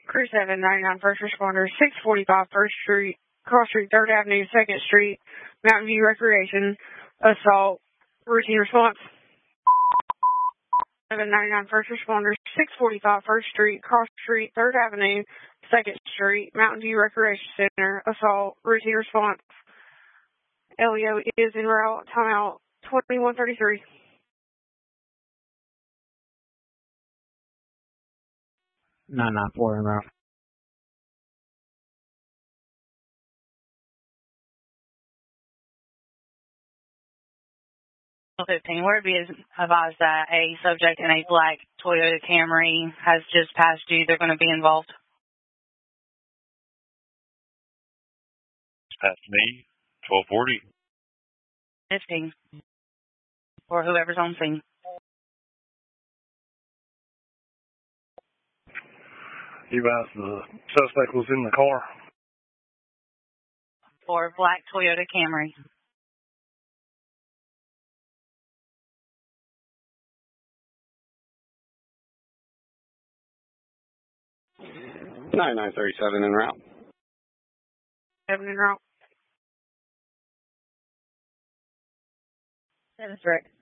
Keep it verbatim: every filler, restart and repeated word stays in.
Crew seven ninety-nine First Responders, six forty-five First Street, Cross Street, third Avenue, second Street, Mountain View Recreation, assault, routine response. seven ninety-nine First Responders, six forty-five First Street, Cross Street, third Avenue, second Street, Mountain View Recreation Center, assault, routine response. L E O is en route, timeout twenty-one thirty-three. nine nine four en route. fifteen, where it be advised that a subject in a black Toyota Camry has just passed you. They're going to be involved. Past me, twelve forty. fifteen. Or whoever's on scene. You asked the suspect was in the car. For black Toyota Camry. ninety-nine thirty-seven en route. seven en route. Seven, correct.